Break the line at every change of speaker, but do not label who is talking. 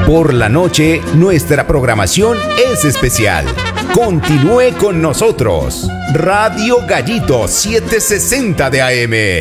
Por la noche, nuestra programación es especial. Continúe con nosotros. Radio Gallito 760 de AM.